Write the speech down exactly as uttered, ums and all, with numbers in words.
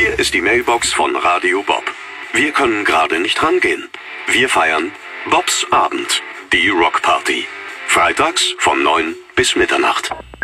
Hier ist die Mailbox von Radio Bob. Wir können gerade nicht rangehen. Wir feiern Bobs Abend, die Rockparty. Freitags von neun bis Mitternacht.